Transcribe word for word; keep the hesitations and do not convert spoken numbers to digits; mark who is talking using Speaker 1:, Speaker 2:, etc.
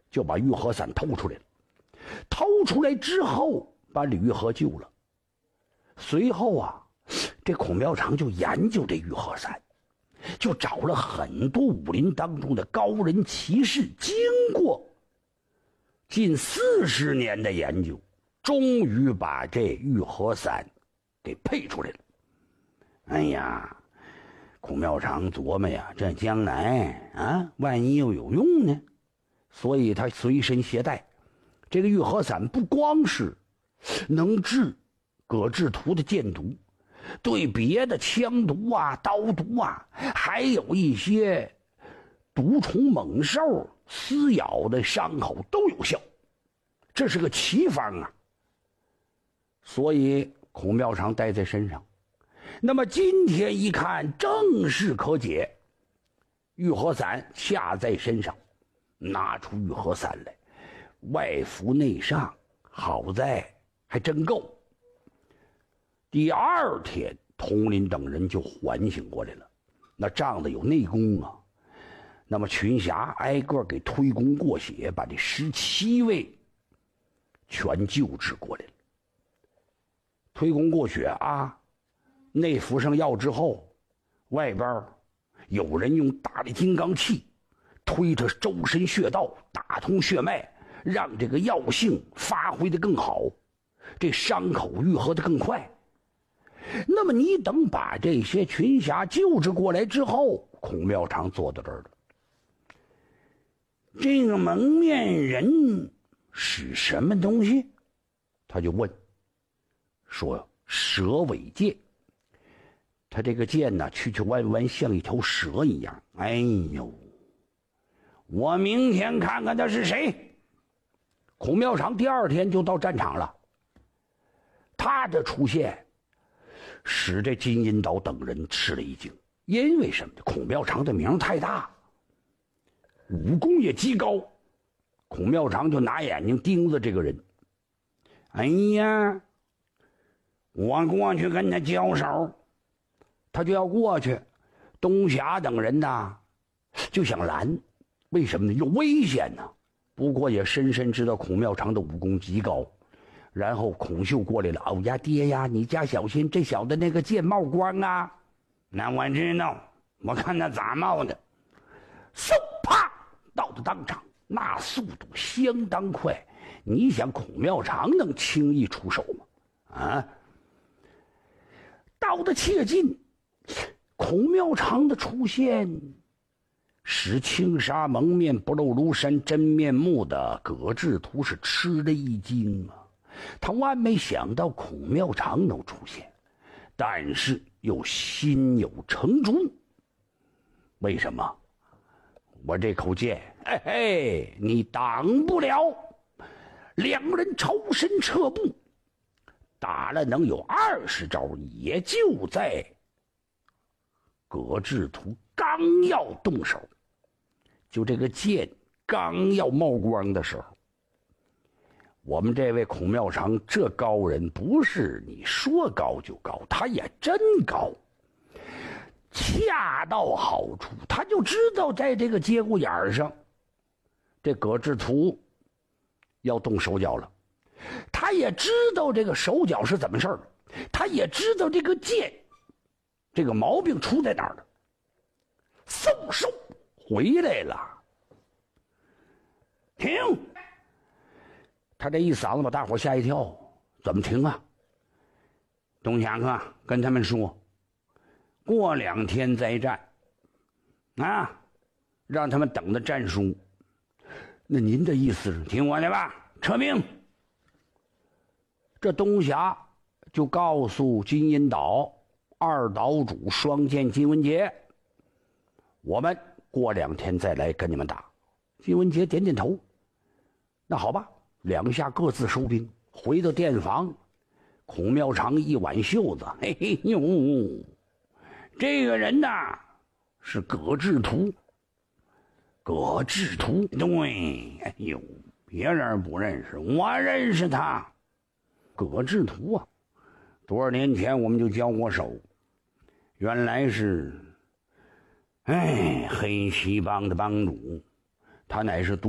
Speaker 1: 就把玉和伞偷出来了。偷出来之后，把李玉和救了。随后啊，这孔庙长就研究这玉和伞，就找了很多武林当中的高人奇士，经过近四十年的研究，终于把这玉和伞给配出来了。哎呀，孔庙长琢磨呀，这将来啊，万一又有用呢，所以他随身携带这个玉和伞，不光是能治葛制图的箭毒，对别的枪毒啊、刀毒啊，还有一些毒虫猛兽撕咬的伤口都有效，这是个奇方啊。所以孔庙长带在身上。那么今天一看，正是可解。玉和伞下在身上，拿出玉和伞来，外服内上，好在还真够。第二天，佟林等人就缓醒过来了。那仗着有内功啊，那么群侠挨个给推功过血，把这十七位全救治过来了。推功过血啊，内服上药之后，外边有人用大力金刚气推着周身穴道，打通血脉，让这个药性发挥得更好，这伤口愈合得更快。那么你等把这些群侠救治过来之后，孔庙长坐到这儿了。这个蒙面人是什么东西？他就问说蛇尾剑。他这个剑呢，曲曲弯弯，像一条蛇一样。哎呦，我明天看看他是谁。孔庙长第二天就到战场了。他的出现使这金银岛等人吃了一惊，因为什么？孔庙长的名太大，武功也极高。孔庙长就拿眼睛盯着这个人。哎呀，我过去跟他交手，他就要过去。东侠等人呐就想拦，为什么呢？有危险呢。不过也深深知道孔庙长的武功极高。然后孔秀过来了，哦呀爹呀，你家小心，这小子那个剑冒光啊。那我知道，我看他咋冒的。嗖，啪，到了当场，那速度相当快。你想孔庙长能轻易出手吗？啊，到的切近，孔庙长的出现使青纱蒙面不露庐山真面目的葛制图是吃了一惊啊。他万没想到孔庙长能出现，但是又心有成竹。为什么？我这口剑，嘿嘿，你挡不了。两人抽身撤步，打了能有二十招，也就在葛制图刚要动手，就这个剑刚要冒光的时候，我们这位孔庙长这高人不是你说高就高，他也真高，恰到好处。他就知道在这个节骨眼上，这葛制图要动手脚了。他也知道这个手脚是怎么事儿，他也知道这个剑这个毛病出在哪儿了。嗖嗖回来了，停！他这一嗓子把大伙吓一跳，怎么停啊？东侠客跟他们说，过两天再战啊，让他们等着战书。那您的意思是听我的吧，撤兵。这东侠就告诉金银岛二岛主双剑金文杰，我们过两天再来跟你们打。金文杰点点头，那好吧，两下各自收兵，回到店房。孔庙长一挽袖子，嘿嘿呦，这个人呐是葛制图。葛制图，对，哎呦，别人不认识，我认识他。葛制图啊，多少年前我们就交过手，原来是，哎，黑旗帮的帮主，他乃是